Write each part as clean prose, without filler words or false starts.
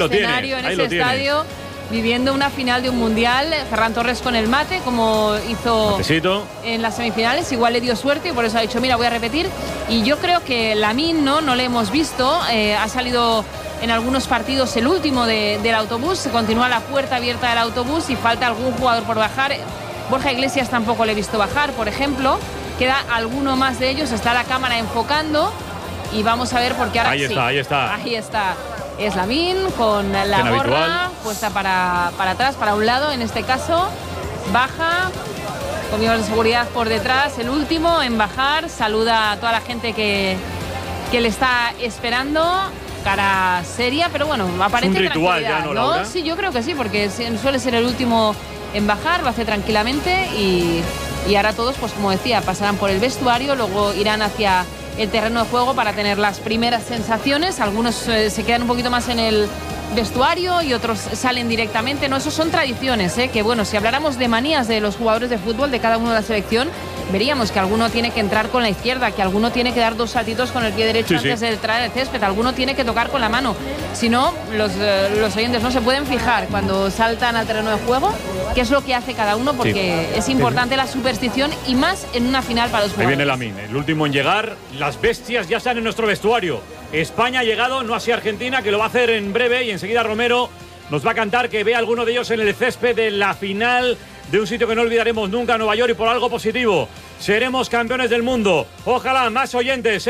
escenario, en ese estadio, viviendo una final de un mundial. Ferran Torres con el mate, como hizo en las semifinales, igual le dio suerte y por eso ha dicho, mira, voy a repetir. Y yo creo que Lamine no le hemos visto, ha salido en algunos partidos el último del autobús, se continúa la puerta abierta del autobús y falta algún jugador por bajar. Borja Iglesias tampoco le he visto bajar, por ejemplo. Queda alguno más de ellos, está la cámara enfocando y vamos a ver porque ahora ahí está. Es Lamine con la gorra habitual, puesta para atrás, para un lado en este caso. Baja, con miembros de seguridad por detrás, el último en bajar. Saluda a toda la gente que le está esperando. Cara seria, pero bueno, aparente es un ritual tranquilidad, ya, ¿no, Laura? Sí, yo creo que sí, porque suele ser el último en bajar, lo hace tranquilamente y ahora todos, pues como decía, pasarán por el vestuario, luego irán hacia el terreno de juego para tener las primeras sensaciones. Algunos se quedan un poquito más en el vestuario y otros salen directamente. No, eso son tradiciones, que bueno, si habláramos de manías de los jugadores de fútbol de cada uno de la selección, veríamos que alguno tiene que entrar con la izquierda, que alguno tiene que dar 2 saltitos con el pie derecho antes de entrar al césped, alguno tiene que tocar con la mano. Si no, los oyentes no se pueden fijar cuando saltan al terreno de juego qué es lo que hace cada uno, porque es importante la superstición y más en una final para los jugadores. Ahí viene Lamine, el último en llegar. Las bestias ya están en nuestro vestuario. España ha llegado, no así Argentina, que lo va a hacer en breve, y enseguida Romero nos va a cantar que ve a alguno de ellos en el césped de la final de un sitio que no olvidaremos nunca, Nueva York, y por algo positivo. Seremos campeones del mundo. Ojalá, más oyentes.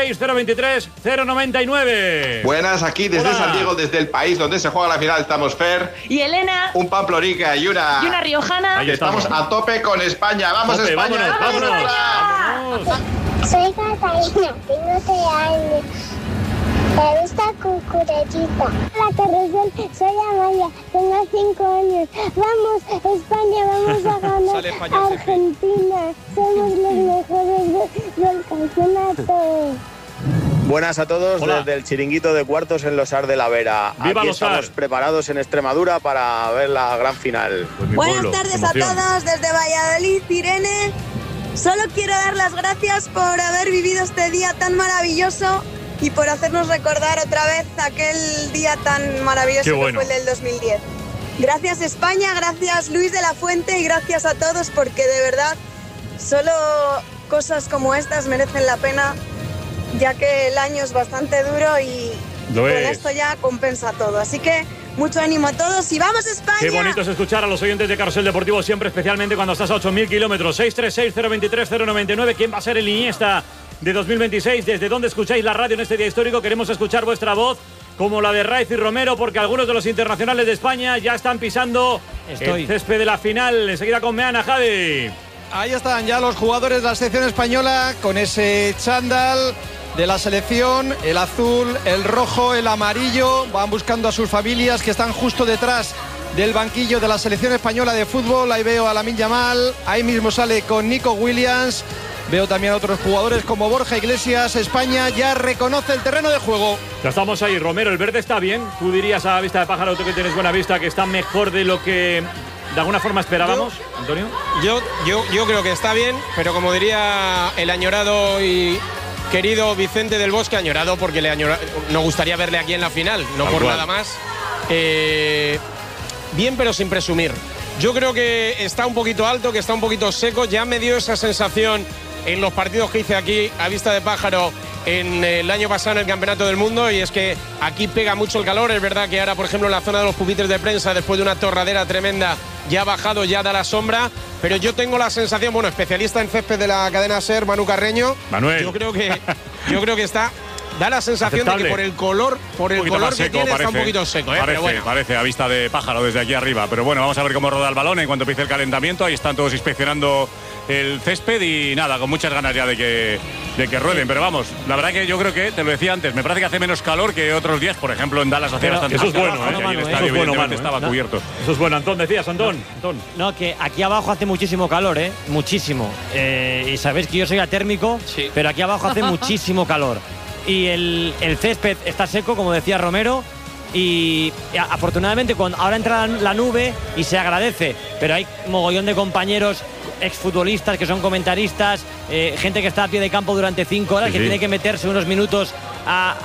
636-023-099. Buenas, aquí desde San Diego, desde el país donde se juega la final, estamos Fer y Elena, un pamplonica y una riojana. Estamos a tope con España. ¡Vamos, España! ¡Vámonos! Soy Catalina, tengo 3 años. Me gusta Cucurellita. Hola, Carrusel, soy Amaya, tengo 5 años. Vamos, España, vamos a ganar a Argentina. Somos los mejores del campeonato. Buenas a todos. Hola. Desde el chiringuito de cuartos en Losar de la Vera. Aquí estamos preparados en Extremadura para ver la gran final. Pues buenas tardes a todos desde Valladolid, Irene. Solo quiero dar las gracias por haber vivido este día tan maravilloso y por hacernos recordar otra vez aquel día tan maravilloso que fue el del 2010. Gracias España, gracias Luis de la Fuente y gracias a todos, porque de verdad solo cosas como estas merecen la pena, ya que el año es bastante duro y con esto ya compensa todo. Así que mucho ánimo a todos y ¡vamos España! Qué bonito es escuchar a los oyentes de Carrusel Deportivo siempre, especialmente cuando estás a 8.000 kilómetros. 636-023-099. ¿Quién va a ser el Iniesta de 2026? ¿Desde dónde escucháis la radio en este día histórico? Queremos escuchar vuestra voz, como la de Raiz y Romero, porque algunos de los internacionales de España ya están pisando el césped de la final. Enseguida con Meana, Javi. Ahí están ya los jugadores de la selección española con ese chándal de la selección, el azul, el rojo, el amarillo. Van buscando a sus familias que están justo detrás del banquillo de la selección española de fútbol. Ahí veo a Lamine Yamal, ahí mismo sale con Nico Williams. Veo también a otros jugadores como Borja Iglesias. España ya reconoce el terreno de juego. Ya estamos ahí, Romero. ¿El verde está bien? ¿Tú dirías a vista de pájaro, tú que tienes buena vista, que está mejor de lo que de alguna forma esperábamos, Antonio? Yo creo que está bien, pero como diría el añorado y querido Vicente del Bosque, añorado porque nos gustaría verle aquí en la final, no por nada más. Bien, pero sin presumir. Yo creo que está un poquito alto, que está un poquito seco. Ya me dio esa sensación en los partidos que hice aquí a vista de pájaro en el año pasado en el Campeonato del Mundo, y es que aquí pega mucho el calor. Es verdad que ahora, por ejemplo, en la zona de los pupitres de prensa, después de una torradera tremenda, ya ha bajado, ya da la sombra, pero yo tengo la sensación, bueno, especialista en césped de la cadena SER, Manu Carreño, Manuel. yo creo que está, da la sensación de que por el color que tiene está un poquito seco, pero bueno. Parece a vista de pájaro desde aquí arriba, pero bueno, vamos a ver cómo roda el balón en cuanto empiece el calentamiento. Ahí están todos inspeccionando el césped y nada, con muchas ganas ya de que rueden, pero vamos, la verdad que yo creo que, te lo decía antes, me parece que hace menos calor que otros días, por ejemplo en Dallas hacía bastante. Eso es bueno, el estadio evidentemente estaba cubierto. Eso es bueno. Antón, decías, Antón. No, que aquí abajo hace muchísimo calor, muchísimo, y sabéis que yo soy atérmico, sí, pero aquí abajo hace muchísimo calor y el césped está seco, como decía Romero, y afortunadamente ahora entra la nube y se agradece, pero hay mogollón de compañeros exfutbolistas que son comentaristas, gente que está a pie de campo durante 5 horas, que tiene que meterse unos minutos a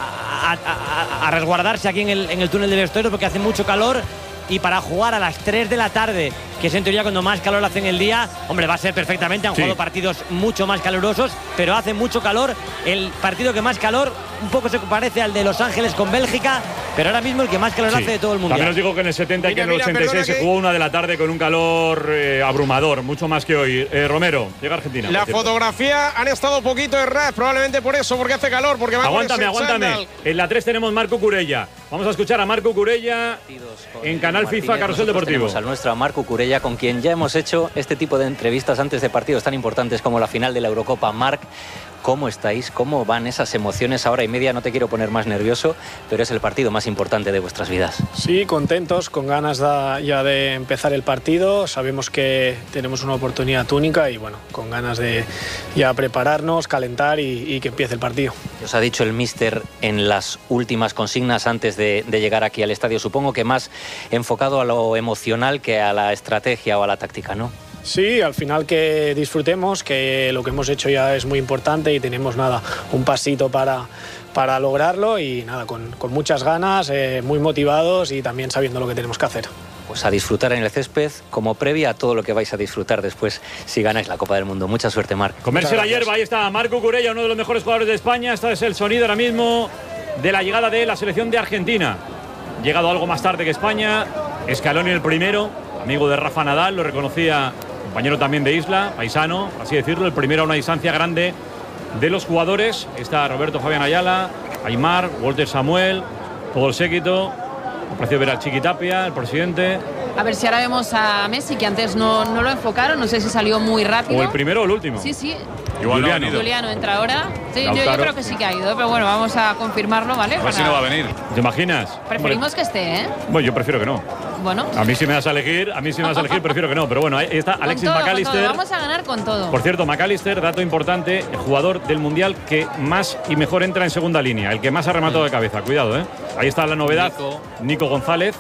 a resguardarse aquí en el túnel de vestuarios porque hace mucho calor. Y para jugar a las 3 de la tarde, que es en teoría cuando más calor hace en el día, hombre, va a ser perfectamente. Han jugado partidos mucho más calurosos, pero hace mucho calor. El partido que más calor, un poco se parece al de Los Ángeles con Bélgica, pero ahora mismo el que más calor hace de todo el mundial. También os digo que en el 70 y que en el 86 se jugó 1 de la tarde con un calor abrumador, mucho más que hoy. Romero, llega Argentina. La fotografía han estado poquito erradas, probablemente por eso, porque hace calor, porque va Aguántame. En la 3 tenemos Marco Curella. Vamos a escuchar a Marco Curella en Canal FIFA Carrusel Deportivo. Tenemos al nuestro Marco Curella, con quien ya hemos hecho este tipo de entrevistas antes de partidos tan importantes como la final de la Eurocopa. Marc, ¿cómo estáis? ¿Cómo van esas emociones? Hora y media, no te quiero poner más nervioso, pero es el partido más importante de vuestras vidas. Sí, contentos, con ganas ya de empezar el partido. Sabemos que tenemos una oportunidad única y bueno, con ganas de ya prepararnos, calentar y que empiece el partido. Os ha dicho el míster en las últimas consignas antes de llegar aquí al estadio, supongo que más enfocado a lo emocional que a la estrategia o a la táctica, ¿no? Sí, al final que disfrutemos, que lo que hemos hecho ya es muy importante y tenemos un pasito para lograrlo y con muchas ganas, muy motivados y también sabiendo lo que tenemos que hacer. Pues a disfrutar en el césped como previa a todo lo que vais a disfrutar después si ganáis la Copa del Mundo. Mucha suerte, Marc. Comerse la hierba, ahí está Marco Curella, uno de los mejores jugadores de España. Este es el sonido ahora mismo de la llegada de la selección de Argentina. Llegado algo más tarde que España, Scaloni el primero, amigo de Rafa Nadal, lo reconocía, compañero también de Isla, paisano, así decirlo, el primero a una distancia grande de los jugadores. Está Roberto Fabián Ayala, Aimar, Walter Samuel, todo el séquito. Ha parecido ver al Chiqui Tapia, el presidente. A ver si ahora vemos a Messi, que antes no lo enfocaron, no sé si salió muy rápido. ¿O el primero o el último? Sí. Juliano entra ahora. Sí, yo creo que sí que ha ido, pero bueno, vamos a confirmarlo, ¿vale? A ver si no va a venir. ¿Te imaginas? Preferimos que esté, ¿eh? Bueno, yo prefiero que no. Bueno. A mí si me vas a elegir, prefiero que no. Pero bueno, ahí está Alexis McAllister. Vamos a ganar con todo. Por cierto, McAllister, dato importante, el jugador del Mundial que más y mejor entra en segunda línea, el que más ha rematado de cabeza. Cuidado, ¿eh? Ahí está la novedad. Nico González,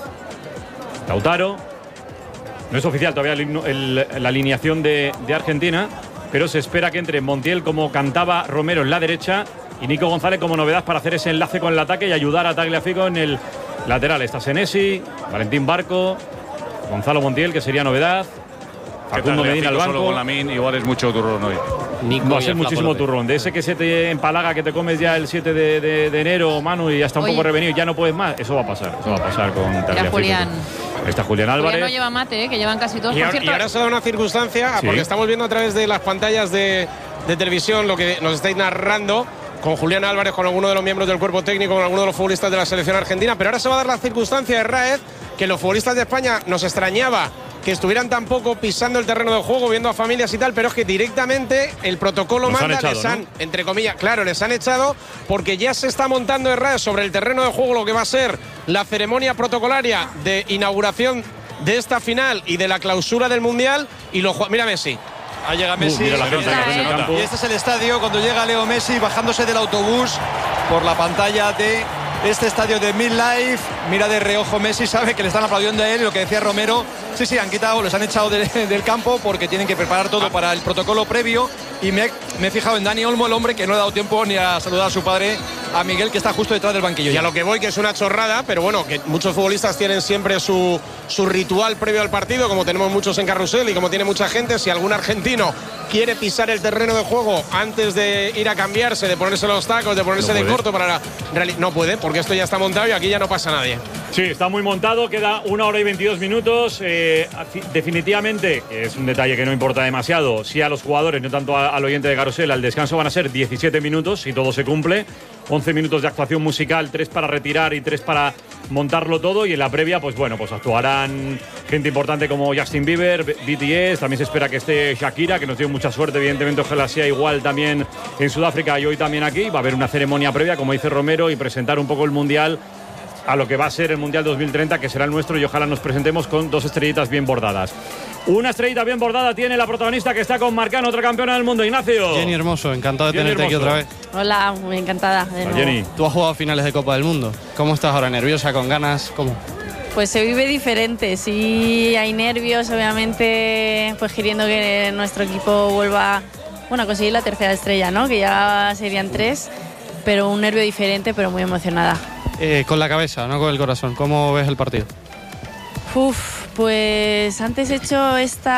Lautaro. No es oficial todavía la alineación de Argentina, pero se espera que entre Montiel, como cantaba Romero, en la derecha, y Nico González como novedad para hacer ese enlace con el ataque y ayudar a Tagliafico en el lateral. Está Senesi, Valentín Barco, Gonzalo Montiel, que sería novedad, Facundo Medina al banco. Solo con Lamine, igual es mucho turrón hoy. Va a ser muchísimo turrón. De ese que se te empalaga, que te comes ya el 7 de enero, Manu, y ya está un poco revenido y ya no puedes más. Eso va a pasar. Eso va a pasar con Tagliafico. Julián. Está Julián Álvarez. No lleva mate, que llevan casi todos. Y ahora se da una circunstancia, porque estamos viendo a través de las pantallas de televisión lo que nos estáis narrando con Julián Álvarez, con alguno de los miembros del cuerpo técnico, con alguno de los futbolistas de la selección argentina. Pero ahora se va a dar la circunstancia de Raed, que los futbolistas de España nos extrañaba que estuvieran tan poco pisando el terreno de juego, viendo a familias y tal, pero es que directamente el protocolo manda, les han, entre comillas, claro, les han echado porque ya se está montando Herrera sobre el terreno de juego lo que va a ser la ceremonia protocolaria de inauguración de esta final y de la clausura del Mundial. Y mira Messi. Ahí llega Messi. Y este es el estadio cuando llega Leo Messi bajándose del autobús por la pantalla de este estadio de MetLife. Mira de reojo Messi, sabe que le están aplaudiendo a él, y lo que decía Romero, sí, han quitado, les han echado del campo porque tienen que preparar todo para el protocolo previo. Y me he fijado en Dani Olmo, el hombre que no le ha dado tiempo ni a saludar a su padre, a Miguel, que está justo detrás del banquillo. Y a lo que voy, que es una chorrada, pero bueno, que muchos futbolistas tienen siempre su ritual previo al partido, como tenemos muchos en Carrusel y como tiene mucha gente. Si algún argentino quiere pisar el terreno de juego antes de ir a cambiarse, de ponerse los tacos, de ponerse de corto para no puede, porque esto ya está montado y aquí ya no pasa nadie. Sí, está muy montado, queda 1 hora y 22 minutos. Definitivamente, es un detalle que no importa demasiado, sí a los jugadores, no tanto al oyente de Carrusel, al descanso van a ser 17 minutos, si todo se cumple. 11 minutos de actuación musical, 3 para retirar y 3 para montarlo todo. Y en la previa, pues bueno, pues actuarán gente importante como Justin Bieber, BTS. También se espera que esté Shakira, que nos dio mucha suerte, evidentemente, ojalá sea igual también en Sudáfrica y hoy también aquí. Va a haber una ceremonia previa, como dice Romero, y presentar un poco el Mundial a lo que va a ser el Mundial 2030, que será el nuestro, y ojalá nos presentemos con 2 estrellitas bien bordadas. Una estrellita bien bordada tiene la protagonista, que está con Marcano, otra campeona del mundo, Ignacio. Jenny Hermoso, encantado de tenerte aquí otra vez. Hola, muy encantada. Jenny. Tú has jugado finales de Copa del Mundo. ¿Cómo estás ahora? ¿Nerviosa, con ganas? ¿Cómo? Pues se vive diferente. Sí hay nervios, obviamente, pues queriendo que nuestro equipo vuelva a conseguir la tercera estrella, ¿no? Que ya serían 3. pero un nervio diferente, pero muy emocionada. Con la cabeza, no con el corazón. ¿Cómo ves el partido? Pues antes he hecho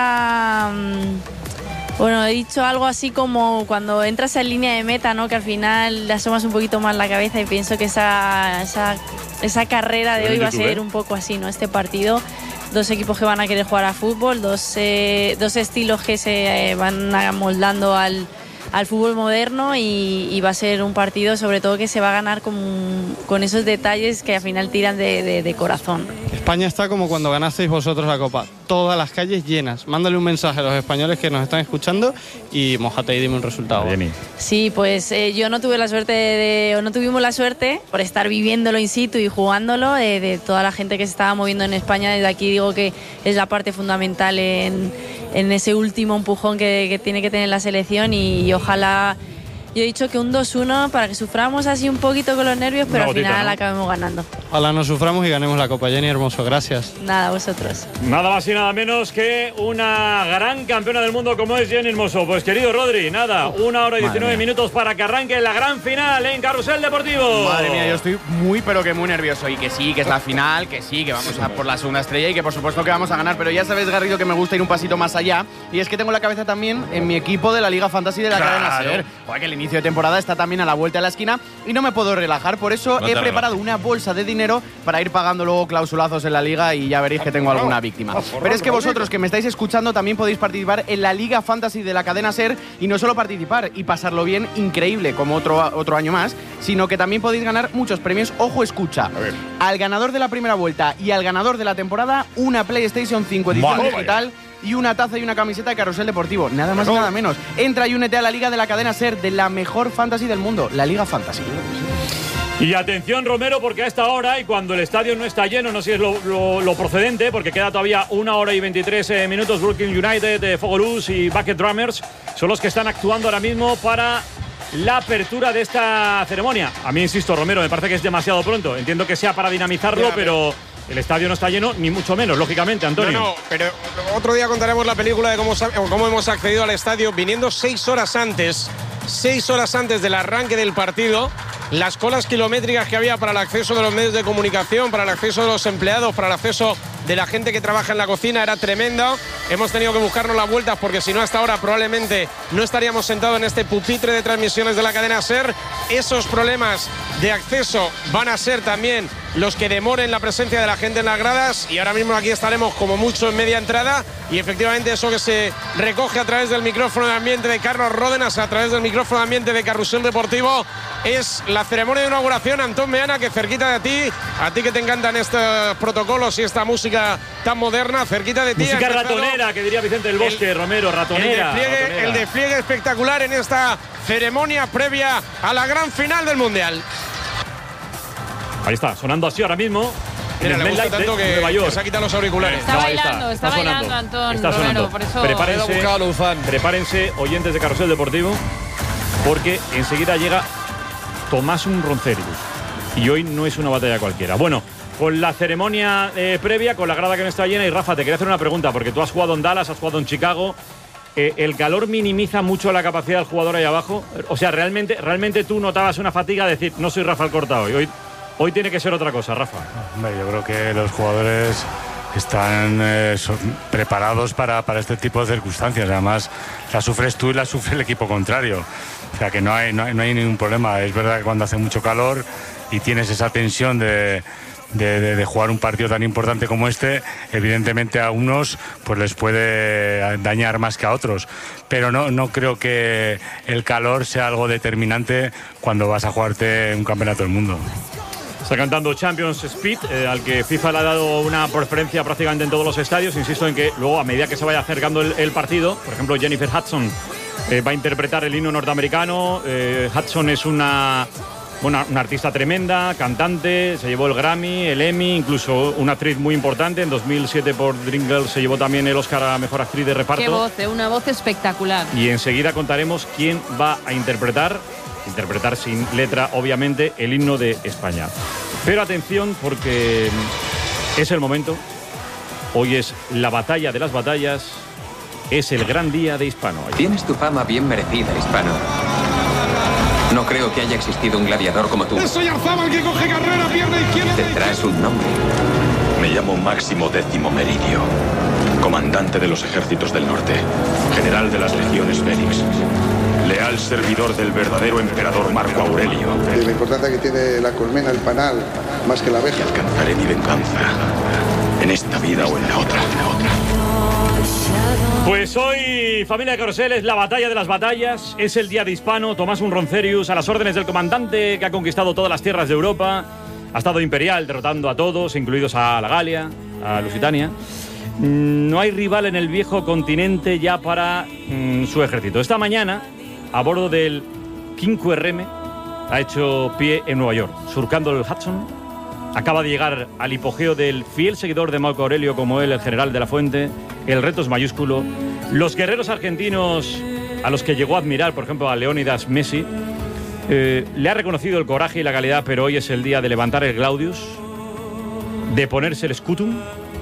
he dicho algo así como cuando entras en línea de meta, ¿no? Que al final le asomas un poquito más la cabeza y pienso que esa carrera de hoy va a ser un poco así, ¿no? Este partido, dos equipos que van a querer jugar a fútbol, dos estilos que se van amoldando al fútbol moderno y va a ser un partido sobre todo que se va a ganar con esos detalles que al final tiran de corazón. España está como cuando ganasteis vosotros la Copa, todas las calles llenas. Mándale un mensaje a los españoles que nos están escuchando y mójate y dime un resultado. Sí, pues yo no tuve la suerte no tuvimos la suerte por estar viviéndolo in situ y jugándolo, de toda la gente que se estaba moviendo en España. Desde aquí digo que es la parte fundamental en ese último empujón que tiene que tener la selección y ojalá, yo he dicho que un 2-1 para que suframos así un poquito con los nervios, pero al final acabemos ganando. Ojalá no suframos y ganemos la Copa. Jenny Hermoso, gracias. Nada, vosotros. Nada más y nada menos que una gran campeona del mundo como es Jenny Hermoso. Pues querido Rodri, 1 hora y 19 minutos para que arranque la gran final en Carrusel Deportivo. Madre mía, yo estoy muy pero que muy nervioso y que sí, que es la final, que sí, que vamos a por la segunda estrella y que por supuesto que vamos a ganar, pero ya sabes, Garrido, que me gusta ir un pasito más allá y es que tengo la cabeza también en mi equipo de la Liga Fantasy de la cadena SER. Joder, que el inicio de temporada está también a la vuelta de la esquina y no me puedo relajar, por eso he preparado una bolsa de dinero para ir pagando luego clausulazos en la liga y ya veréis que tengo alguna víctima. Pero es que vosotros que me estáis escuchando también podéis participar en la Liga Fantasy de la cadena SER y no solo participar y pasarlo bien, increíble, como otro año más, sino que también podéis ganar muchos premios. Ojo, escucha, al ganador de la primera vuelta y al ganador de la temporada, una PlayStation 5 edición digital y una taza y una camiseta de Carrusel Deportivo. Nada más y nada menos. Entra y únete a la liga de la cadena SER de la mejor fantasy del mundo, la Liga Fantasy. Y atención, Romero, porque a esta hora y cuando el estadio no está lleno, no sé si es lo procedente, porque queda todavía 1 hora y 23 minutos, Brooklyn United, Fogolus y Bucket Drummers son los que están actuando ahora mismo para la apertura de esta ceremonia. A mí, insisto, Romero, me parece que es demasiado pronto. Entiendo que sea para dinamizarlo, pero el estadio no está lleno, ni mucho menos, lógicamente, Antonio. No, pero otro día contaremos la película de cómo hemos accedido al estadio viniendo 6 horas antes del arranque del partido. Las colas kilométricas que había para el acceso de los medios de comunicación, para el acceso de los empleados, para el acceso de la gente que trabaja en la cocina era tremenda. Hemos tenido que buscarnos las vueltas porque si no hasta ahora probablemente no estaríamos sentados en este pupitre de transmisiones de la cadena SER. Esos problemas de acceso van a ser también los que demoren la presencia de la gente en las gradas y ahora mismo aquí estaremos como mucho en media entrada y efectivamente eso que se recoge a través del micrófono de ambiente de Carlos Ródenas, a través del micrófono de ambiente de Carrusel Deportivo, es la ceremonia de inauguración. Antón Meana, que cerquita de ti, a ti que te encantan estos protocolos y esta música tan moderna, cerquita de ti. Música ratonera, que diría Vicente del Bosque, Romero, ratonera. El despliegue espectacular en esta ceremonia previa a la gran final del Mundial. Ahí está, sonando así ahora mismo. Mira, le gusta tanto que se ha quitado los auriculares. Está bailando, Antón. Está sonando. Romero, por eso prepárense, oyentes de Carrusel Deportivo, porque enseguida llega Tomás Roncerius. Y hoy no es una batalla cualquiera. Bueno, con la ceremonia previa, con la grada que no está llena. Y Rafa, te quería hacer una pregunta, porque tú has jugado en Dallas, has jugado en Chicago. ¿El calor minimiza mucho la capacidad del jugador ahí abajo? O sea, ¿realmente tú notabas una fatiga de decir, no soy Rafa Alcorta hoy tiene que ser otra cosa, Rafa? Hombre, yo creo que los jugadores están preparados para este tipo de circunstancias. Además, la sufres tú y la sufre el equipo contrario. O sea, que no hay ningún problema. Es verdad que cuando hace mucho calor y tienes esa tensión de jugar un partido tan importante como este, evidentemente a unos pues les puede dañar más que a otros, pero no creo que el calor sea algo determinante cuando vas a jugarte un campeonato del mundo. Está cantando Champions Speed, al que FIFA le ha dado una preferencia prácticamente en todos los estadios. Insisto en que luego, a medida que se vaya acercando el partido, por ejemplo, Jennifer Hudson va a interpretar el himno norteamericano. Hudson es una artista tremenda, cantante, se llevó el Grammy, el Emmy, incluso una actriz muy importante. En 2007 por Dreamgirls se llevó también el Oscar a Mejor Actriz de Reparto. Qué voz, una voz espectacular. Y enseguida contaremos quién va a interpretar sin letra, obviamente, el himno de España. Pero atención, porque es el momento. Hoy es la batalla de las batallas. Es el gran día de Hispano. Tienes tu fama bien merecida, Hispano. No creo que haya existido un gladiador como tú. ¡Es Oyarzábal que coge carrera, pierna izquierda! Tendrás un nombre. Me llamo Máximo X Meridio, comandante de los ejércitos del norte, general de las legiones Félix, leal servidor del verdadero emperador Marco Aurelio. Y la importancia que tiene la colmena, el panal, más que la abeja. Alcanzaré mi venganza, en esta vida o en la otra. Pues hoy, familia de Carrusel, es la batalla de las batallas, es el día de Hispano. Tomás un Roncerius a las órdenes del comandante que ha conquistado todas las tierras de Europa, ha estado imperial derrotando a todos, incluidos a la Galia, a Lusitania. No hay rival en el viejo continente ya para su ejército. Esta mañana, a bordo del 5RM, ha hecho pie en Nueva York, surcando el Hudson. Acaba de llegar al hipogeo del fiel seguidor de Marco Aurelio como él, el general de la Fuente. El reto es mayúsculo. Los guerreros argentinos a los que llegó a admirar, por ejemplo, a Leónidas Messi, le ha reconocido el coraje y la calidad, pero hoy es el día de levantar el Glaudius, de ponerse el scutum,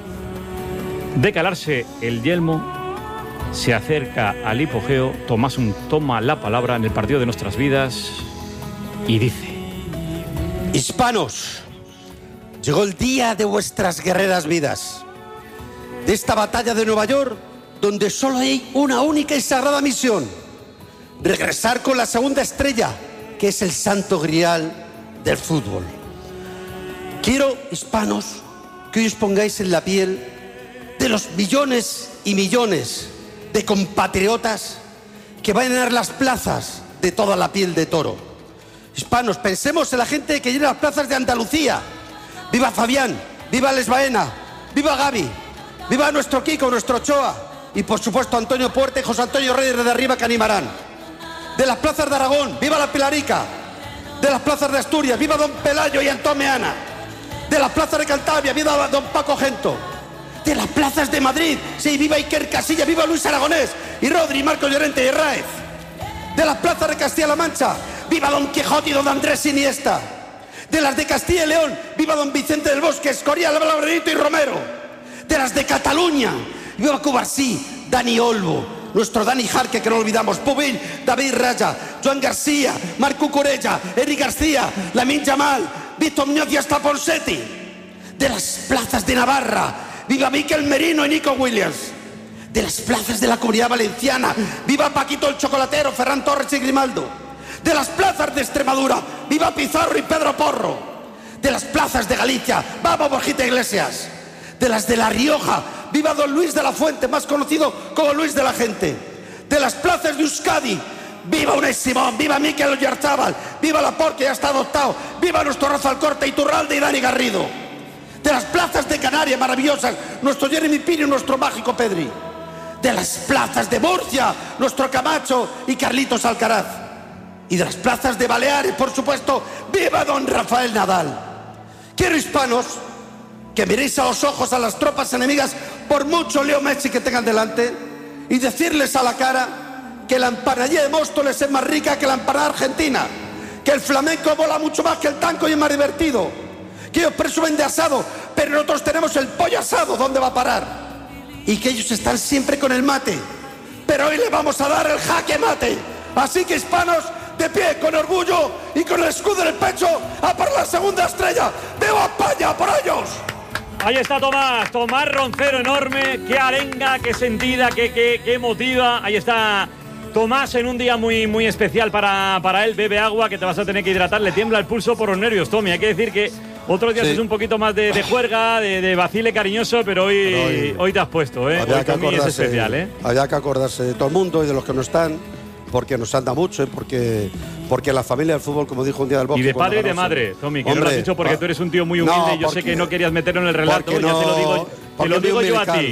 de calarse el yelmo. Se acerca al hipogeo. Tomás toma la palabra en el partido de nuestras vidas y dice: Hispanos, llegó el día de vuestras guerreras vidas, de esta batalla de Nueva York, donde solo hay una única y sagrada misión: regresar con la segunda estrella, que es el santo grial del fútbol. Quiero, hispanos, que hoy os pongáis en la piel de los millones y millones de compatriotas que van a llenar las plazas de toda la piel de toro. Hispanos, pensemos en la gente que llena las plazas de Andalucía. ¡Viva Fabián! ¡Viva Les Baena! ¡Viva Gaby! ¡Viva nuestro Kiko, nuestro Ochoa! Y por supuesto Antonio Puerta y José Antonio Reyes de Arriba, que animarán. De las plazas de Aragón, ¡viva la Pilarica! De las plazas de Asturias, ¡viva don Pelayo y Antón Meana! De las plazas de Cantabria, ¡viva don Paco Gento! De las plazas de Madrid, ¡sí, viva Iker Casillas, viva Luis Aragonés! Y Rodri, Marco Llorente y Herráez. De las plazas de Castilla-La Mancha, ¡viva don Quijote y don Andrés Iniesta! De las de Castilla y León, ¡viva don Vicente del Bosque, Escorial, Labradorito y Romero! De las de Cataluña, ¡viva Cubarsí, Dani Olmo, nuestro Dani Jarque, que no olvidamos, Pubil, David Raya, Joan García, Marco Corella, Eric García, Lamine Yamal, Víctor Muñoz y hasta Ponseti. De las plazas de Navarra, ¡viva Miquel Merino y Nico Williams! De las plazas de la Comunidad Valenciana, ¡viva Paquito el Chocolatero, Ferran Torres y Grimaldo! De las plazas de Extremadura, ¡viva Pizarro y Pedro Porro! De las plazas de Galicia, ¡vamos Borjita Iglesias! De las de La Rioja, ¡viva don Luis de la Fuente, más conocido como Luis de la Gente! De las plazas de Euskadi, ¡viva Unai Simón! ¡Viva Mikel Oyarzábal! ¡Viva Laporte, que ya está adoptado! ¡Viva nuestro Rafa Alcorta, Iturralde y Dani Garrido! De las plazas de Canarias maravillosas, nuestro Jeremy Pino y nuestro mágico Pedri. De las plazas de Murcia, nuestro Camacho y Carlitos Alcaraz. Y de las plazas de Baleares, por supuesto, ¡viva don Rafael Nadal! Quiero, hispanos, que miréis a los ojos a las tropas enemigas, por mucho Leo Messi que tengan delante, y decirles a la cara que la empanadilla de Móstoles es más rica que la empanada argentina, que el flamenco mola mucho más que el tango y es más divertido, que ellos presumen de asado, pero nosotros tenemos el pollo asado, ¿dónde va a parar? Y que ellos están siempre con el mate, pero hoy le vamos a dar el jaque mate. Así que, hispanos, de pie, con orgullo y con el escudo en el pecho, a por la segunda estrella. ¡Viva España, por ellos! Ahí está Tomás Roncero, enorme, qué arenga, qué sentida, qué emotiva. Ahí está Tomás en un día muy, muy especial para él. Bebe agua, que te vas a tener que hidratar. Le tiembla el pulso por los nervios, Tommy. Hay que decir que otros días es un poquito más de juerga, de vacile cariñoso, pero hoy te has puesto, ¿eh? Había hoy que acordarse, es especial, ¿eh? Había que acordarse de todo el mundo y de los que no están, porque nos anda mucho, porque la familia del fútbol, como dijo un día del Bosque... Y de padre y de madre, Tommy, que no lo has dicho porque tú eres un tío muy humilde y yo sé que no querías meterlo en el relato, ya te lo digo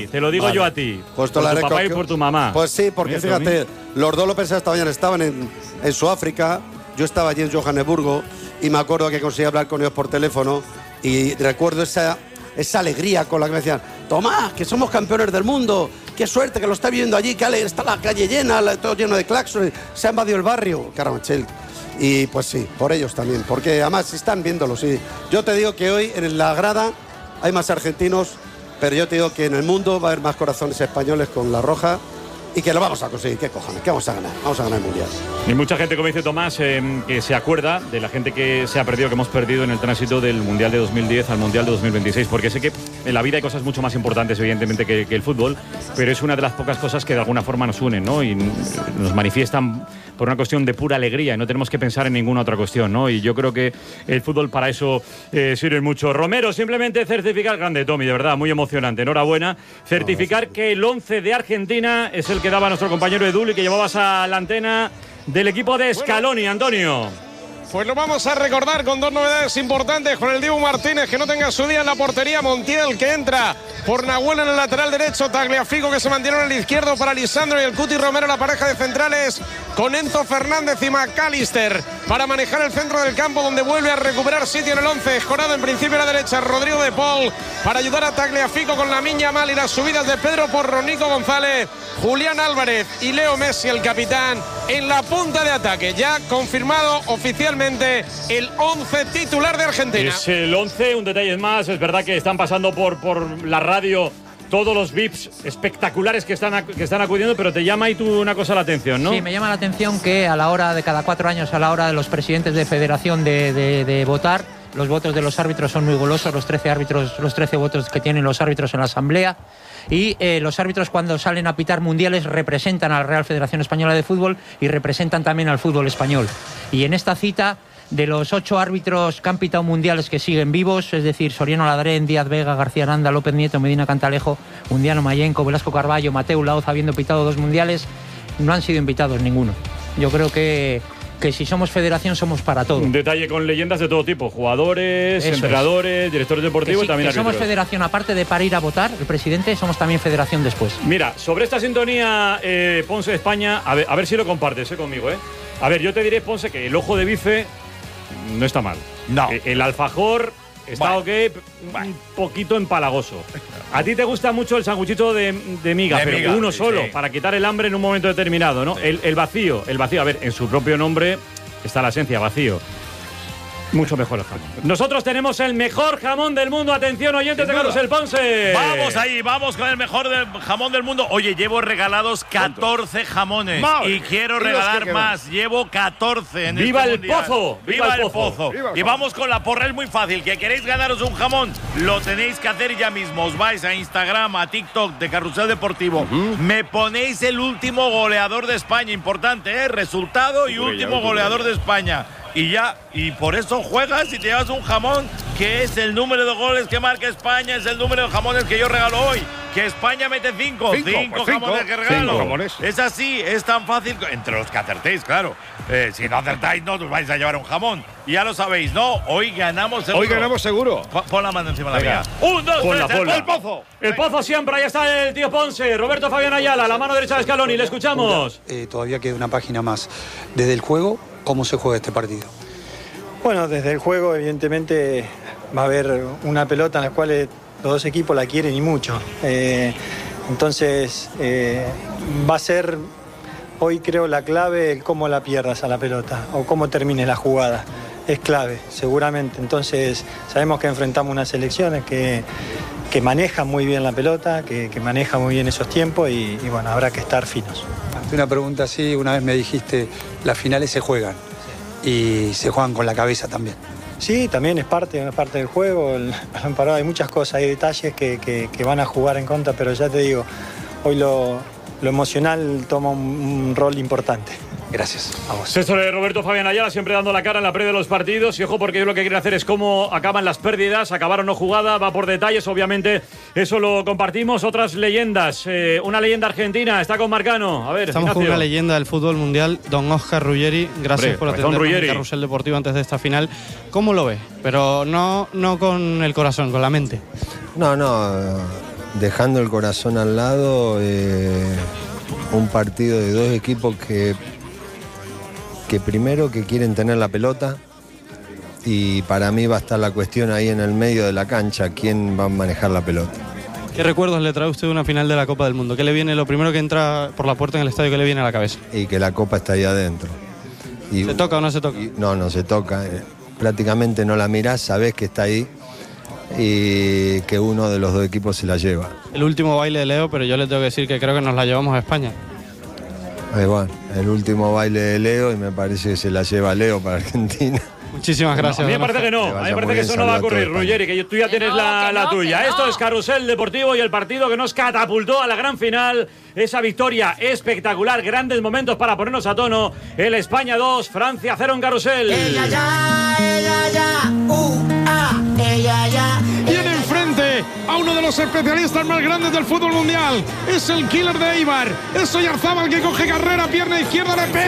yo a ti. Pues por tu papá y por tu mamá. Pues sí, porque fíjate, los dos López esta mañana estaban en Sudáfrica, yo estaba allí en Johannesburgo y me acuerdo que conseguí hablar con ellos por teléfono y recuerdo esa alegría con la que me decían: Tomás, que somos campeones del mundo, qué suerte que lo está viendo allí, que está la calle llena, todo lleno de claxones, se ha invadido el barrio, Carabanchel. Y pues sí, por ellos también, porque además están viéndolo, sí. Yo te digo que hoy en la grada hay más argentinos, pero yo te digo que en el mundo va a haber más corazones españoles con la roja y que lo vamos a conseguir. ¿Qué cojones? ¿Qué vamos a ganar? Vamos a ganar el Mundial. Y mucha gente, como dice Tomás, que se acuerda de la gente que se ha perdido, que hemos perdido en el tránsito del Mundial de 2010 al Mundial de 2026, porque sé que en la vida hay cosas mucho más importantes, evidentemente, que el fútbol, pero es una de las pocas cosas que de alguna forma nos unen, ¿no? Y nos manifiestan por una cuestión de pura alegría, y no tenemos que pensar en ninguna otra cuestión, ¿no? Y yo creo que el fútbol para eso sirve mucho. Romero, simplemente certificar, grande Tommy, de verdad, muy emocionante, enhorabuena, certificar que el 11 de Argentina es el que daba nuestro compañero Edul y que llevabas a la antena del equipo de Scaloni, Antonio. Pues lo vamos a recordar con dos novedades importantes, con el Dibu Martínez, que no tenga su día en la portería, Montiel, que entra por Nahuel en el lateral derecho, Tagliafico, que se mantiene en el izquierdo para Lisandro, y el Cuti Romero, la pareja de centrales, con Enzo Fernández y McAllister, para manejar el centro del campo, donde vuelve a recuperar sitio en el 11, Escorado en principio a la derecha, Rodrigo de Paul, para ayudar a Tagliafico con la Miña Mal y las subidas de Pedro Porro, Nico González, Julián Álvarez y Leo Messi, el capitán, en la punta de ataque. Ya confirmado oficialmente el 11 titular de Argentina. Es el 11, un detalle más, es verdad que están pasando por la radio todos los VIPs espectaculares que están acudiendo, pero te llama ahí tú una cosa la atención, ¿no? Sí, me llama la atención que a la hora de cada 4 años, a la hora de los presidentes de federación de votar, los votos de los árbitros son muy golosos, los 13 votos que tienen los árbitros en la asamblea. Y los árbitros, cuando salen a pitar mundiales, representan a la Real Federación Española de Fútbol y representan también al fútbol español. Y en esta cita, de los 8 árbitros que han pitado mundiales que siguen vivos, es decir, Soriano Ladrén, Díaz Vega, García Aranda, López Nieto, Medina Cantalejo, Undiano Mayenco, Velasco Carballo, Mateu Laoz, habiendo pitado 2 mundiales, no han sido invitados ninguno. Yo creo que si somos federación somos para todo. Un detalle con leyendas de todo tipo, jugadores, entrenadores, directores deportivos y también árbitros. Somos federación, aparte de para ir a votar, el presidente, somos también federación después. Mira, sobre esta sintonía, Ponce de España, a ver si lo compartes conmigo, ¿eh? A ver, yo te diré, Ponce, que el ojo de bife no está mal. No. El alfajor está ok, un poquito empalagoso. A ti te gusta mucho el sanguchito de miga, pero miga, uno solo, sí, para quitar el hambre en un momento determinado, ¿no? Sí. El vacío, a ver, en su propio nombre está la esencia, vacío. Mucho mejor el jamón. Nosotros tenemos el mejor jamón del mundo. Atención, oyentes de Carrusel Ponce. Vamos ahí, vamos con el mejor jamón del mundo. Oye, llevo regalados 14 jamones. Madre. Y quiero regalar más. Llevo 14 en ¡Viva este el mundial. pozo! ¡Viva el pozo! Y vamos con la porra, es muy fácil. ¿Que queréis ganaros un jamón? Lo tenéis que hacer ya mismo. Os vais a Instagram, a TikTok de Carrusel Deportivo. Me ponéis el último goleador de España. Importante, ¿eh? Resultado y último goleador de España. Y ya, y por eso juegas y te llevas un jamón que es el número de goles que marca España, es el número de jamones que yo regalo hoy. Que España mete 5 jamones que regalo. Es así, es tan fácil, entre los que acertéis, claro. Si no acertáis, no os vais a llevar un jamón. Y ya lo sabéis, ¿no? Hoy ganamos seguro. Hoy ganamos seguro. Pon la mano encima de la mía. 1, 2, 3, el pozo. El pozo siempre, ahí está el tío Ponce. Roberto Fabián Ayala, la mano derecha de Scaloni, le escuchamos. Todavía queda una página más. Desde el juego, ¿cómo se juega este partido? Bueno, desde el juego evidentemente va a haber una pelota en la cual los dos equipos la quieren y mucho. Entonces va a ser hoy creo la clave el cómo la pierdas a la pelota o cómo termines la jugada. Es clave, seguramente. Entonces sabemos que enfrentamos unas selecciones que manejan muy bien la pelota, que manejan muy bien esos tiempos y bueno, habrá que estar finos. Una pregunta así, una vez me dijiste, las finales se juegan. Y se juegan con la cabeza también. Sí, también es parte del juego. Hay muchas cosas, hay detalles que van a jugar en contra, pero ya te digo, hoy lo emocional toma un rol importante. Gracias. A vos. Esto de Roberto Fabián Ayala, siempre dando la cara en la previa de los partidos. Y ojo, porque yo lo que quiero hacer es cómo acaban las pérdidas, acabaron no jugada, va por detalles, obviamente. Eso lo compartimos. Otras leyendas. Una leyenda argentina, está con Marcano. A ver, estamos Ignacio. con una leyenda del fútbol mundial, don Óscar Ruggeri. Gracias por atendernos en Carrusel Deportivo antes de esta final. ¿Cómo lo ves? Pero no con el corazón, con la mente. No, dejando el corazón al lado, un partido de dos equipos que primero que quieren tener la pelota y para mí va a estar la cuestión ahí en el medio de la cancha, quién va a manejar la pelota. ¿Qué recuerdos le trae usted de una final de la Copa del Mundo? ¿Qué le viene, lo primero que entra por la puerta en el estadio, qué le viene a la cabeza? Y que la Copa está ahí adentro. ¿Se toca o no se toca? No se toca. Prácticamente no la mirás, sabés que está ahí y que uno de los dos equipos se la lleva. El último baile de Leo, pero yo le tengo que decir que creo que nos la llevamos a España. Bueno, el último baile de Leo y me parece que se la lleva Leo para Argentina. Muchísimas gracias. A mí me parece que no. A mí me parece que eso no va a ocurrir, Ruggeri, que tú ya tienes la tuya. Esto es Carrusel Deportivo y el partido que nos catapultó a la gran final. Esa victoria espectacular, grandes momentos para ponernos a tono. El España 2, Francia 0 en Carrusel. Ella ya, ella ya. Tiene enfrente a uno de los especialistas más grandes del fútbol mundial. Es el killer de Eibar. Es Oyarzábal que coge carrera, pierna izquierda, le pega.